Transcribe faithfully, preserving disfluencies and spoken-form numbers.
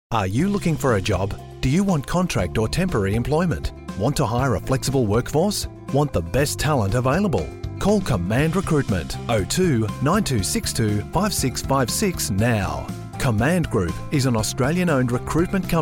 Are you looking for a job? Do you want contract or temporary employment? Want to hire a flexible workforce? Want the best talent available? Call Command Recruitment oh two nine two six two five six five six now. Command Group is an Australian-owned recruitment company